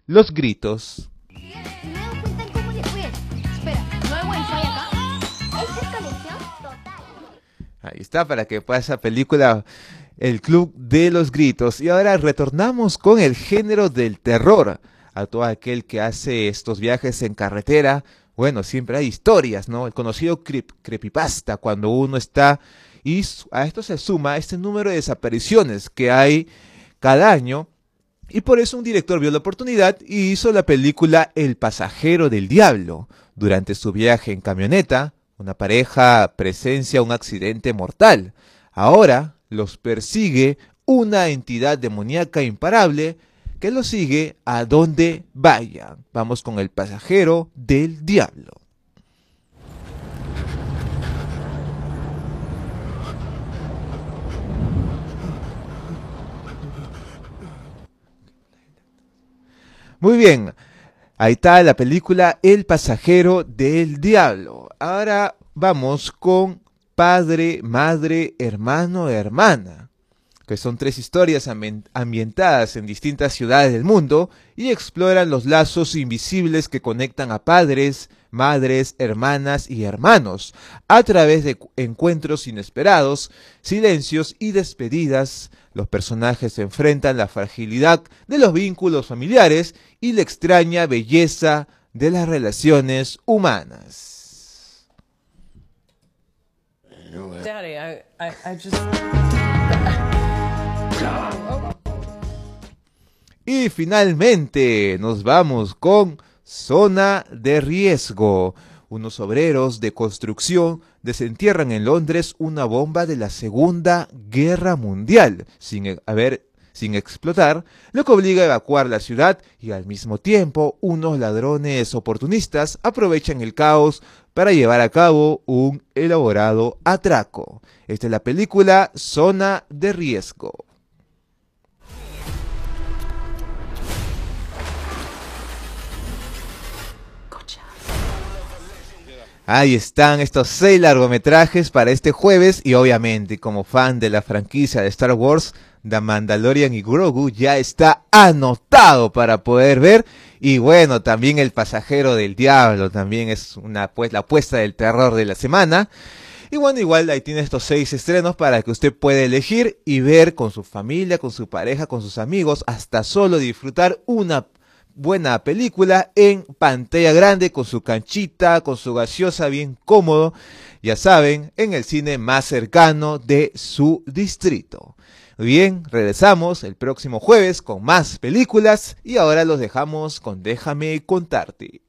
Los Gritos. Me he dado cuenta en cómo le fue. Espera, ¿nuevo wifi acá? ¿Esta es conexión total? Ahí está, para que pueda esa película, El Club de los Gritos. Y ahora retornamos con el género del terror. A todo aquel que hace estos viajes en carretera, bueno, siempre hay historias, ¿no? El conocido creepypasta, cuando uno está... Y a esto se suma este número de desapariciones que hay cada año. Y por eso un director vio la oportunidad y hizo la película El pasajero del diablo. Durante su viaje en camioneta, una pareja presencia un accidente mortal. Ahora los persigue una entidad demoníaca imparable que los sigue a donde vayan. Vamos con El pasajero del diablo. Muy bien, ahí está la película El pasajero del diablo. Ahora vamos con Padre, Madre, Hermano, Hermana, que son tres historias ambientadas en distintas ciudades del mundo y exploran los lazos invisibles que conectan a padres, madres, hermanas y hermanos a través de encuentros inesperados, silencios y despedidas. Los personajes enfrentan la fragilidad de los vínculos familiares y la extraña belleza de las relaciones humanas. Daddy, I just... Y finalmente nos vamos con Zona de Riesgo. Unos obreros de construcción desentierran en Londres una bomba de la Segunda Guerra Mundial sin explotar, lo que obliga a evacuar la ciudad y al mismo tiempo unos ladrones oportunistas aprovechan el caos para llevar a cabo un elaborado atraco. Esta es la película Zona de Riesgo. Ahí están estos 6 largometrajes para este jueves y obviamente como fan de la franquicia de Star Wars, The Mandalorian y Grogu ya está anotado para poder ver. Y bueno, también El pasajero del diablo también es la apuesta del terror de la semana. Y bueno, igual ahí tiene estos 6 estrenos para que usted pueda elegir y ver con su familia, con su pareja, con sus amigos, hasta solo disfrutar una buena película en pantalla grande, con su canchita, con su gaseosa, bien cómodo, ya saben, en el cine más cercano de su distrito. Bien, regresamos el próximo jueves con más películas y ahora los dejamos con Déjame contarte.